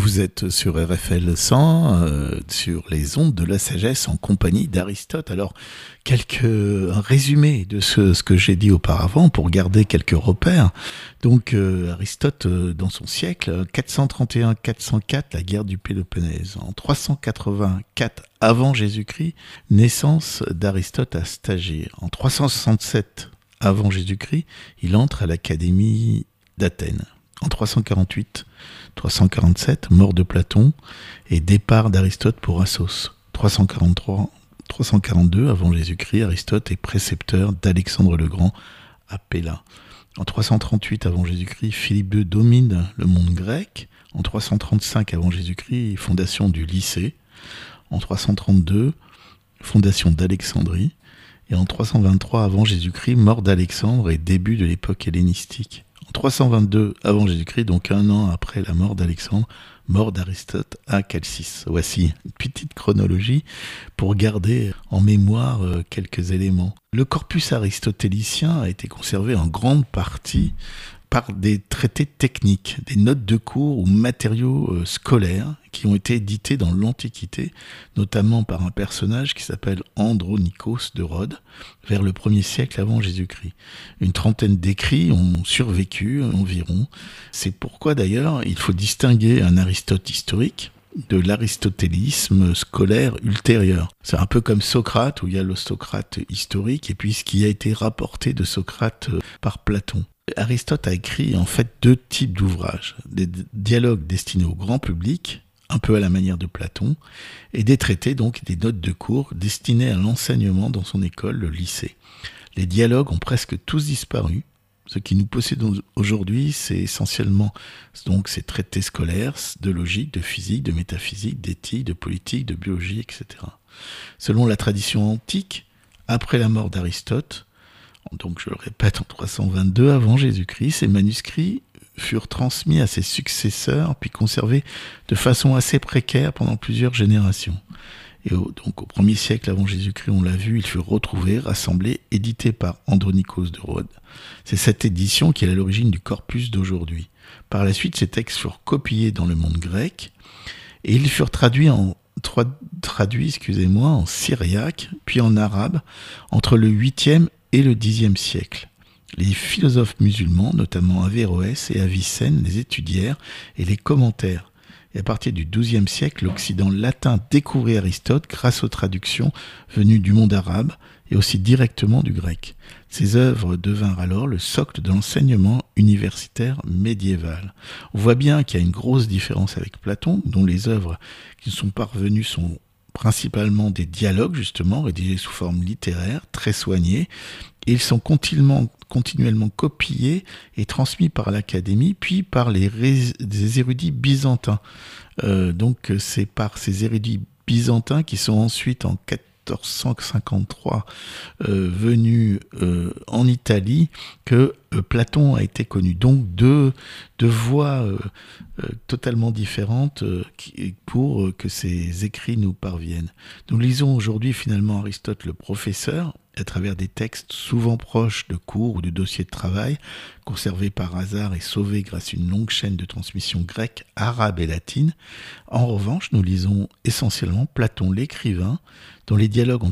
Vous êtes sur RFL 100, sur les ondes de la sagesse en compagnie d'Aristote. Alors, un résumé de ce que j'ai dit auparavant pour garder quelques repères. Donc, Aristote, dans son siècle, 431-404, la guerre du Péloponnèse. En 384 avant Jésus-Christ, naissance d'Aristote à Stagir. En 367 avant Jésus-Christ, il entre à l'Académie d'Athènes. En 347, mort de Platon et départ d'Aristote pour Assos. 342 avant Jésus-Christ, Aristote est précepteur d'Alexandre le Grand à Pella. En 338 avant Jésus-Christ, Philippe II domine le monde grec. En 335 avant Jésus-Christ, fondation du Lycée. En 332, fondation d'Alexandrie. Et en 323 avant Jésus-Christ, mort d'Alexandre et début de l'époque hellénistique. En 322 avant Jésus-Christ, donc un an après la mort d'Alexandre, mort d'Aristote à Chalcis. Voici une petite chronologie pour garder en mémoire quelques éléments. Le corpus aristotélicien a été conservé en grande partie par des traités techniques, des notes de cours ou matériaux scolaires qui ont été édités dans l'Antiquité, notamment par un personnage qui s'appelle Andronikos de Rhodes, vers le 1er siècle avant Jésus-Christ. Une trentaine d'écrits ont survécu environ. C'est pourquoi d'ailleurs il faut distinguer un Aristote historique de l'aristotélisme scolaire ultérieur. C'est un peu comme Socrate, où il y a le Socrate historique, et puis ce qui a été rapporté de Socrate par Platon. Aristote a écrit en fait deux types d'ouvrages, des dialogues destinés au grand public, un peu à la manière de Platon, et des traités, donc des notes de cours destinés à l'enseignement dans son école, le lycée. Les dialogues ont presque tous disparu. Ce qui nous possède aujourd'hui, c'est essentiellement donc ces traités scolaires de logique, de physique, de métaphysique, d'éthique, de politique, de biologie, etc. Selon la tradition antique, après la mort d'Aristote, donc je le répète, en 322 avant Jésus-Christ, ces manuscrits furent transmis à ses successeurs, puis conservés de façon assez précaire pendant plusieurs générations. Et donc au 1er siècle avant Jésus-Christ, on l'a vu, ils furent retrouvés, rassemblés, édités par Andronikos de Rhodes. C'est cette édition qui est à l'origine du corpus d'aujourd'hui. Par la suite, ces textes furent copiés dans le monde grec, et ils furent traduits en syriaque, puis en arabe, entre le 8e et le Xe siècle. Les philosophes musulmans, notamment Averroès et Avicenne, les étudièrent et les commentèrent. Et à partir du XIIe siècle, l'Occident latin découvrit Aristote grâce aux traductions venues du monde arabe et aussi directement du grec. Ces œuvres devinrent alors le socle de l'enseignement universitaire médiéval. On voit bien qu'il y a une grosse différence avec Platon, dont les œuvres qui sont parvenues sont principalement des dialogues, justement, rédigés sous forme littéraire, très soignés, et ils sont continuellement copiés et transmis par l'Académie, puis par des érudits byzantins. Donc c'est par ces érudits byzantins qui sont ensuite en 1453 venus en Italie que Platon a été connu. Donc deux voies totalement différentes pour que ces écrits nous parviennent. Nous lisons aujourd'hui finalement Aristote le professeur à travers des textes souvent proches de cours ou de dossiers de travail, conservés par hasard et sauvés grâce à une longue chaîne de transmission grecque, arabe et latine. En revanche, nous lisons essentiellement Platon l'écrivain, dont les dialogues ont